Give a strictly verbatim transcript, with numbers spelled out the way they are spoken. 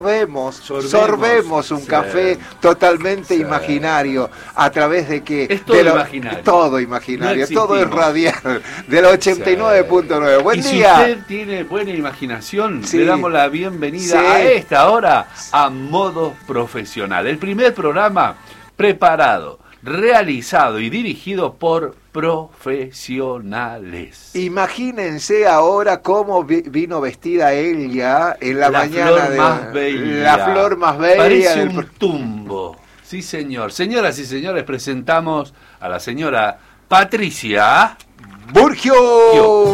Sorbemos, Sorbemos, sorbemos un sí. café totalmente Sí. imaginario, a través de que... Es todo de lo, imaginario. Todo imaginario, No todo es existimos. radial, de la ochenta y nueve punto nueve. Sí. Buen y día. Si usted tiene buena imaginación, Sí. le damos la bienvenida Sí. a esta hora a Modo Profesional. El primer programa preparado, realizado y dirigido por profesionales. Imagínense ahora cómo vi, vino vestida ella en la, la mañana flor de más bella. la flor más bella Parece del... un tumbo. Sí, señor. Señoras y señores, presentamos a la señora Patricia Burgio. Yo.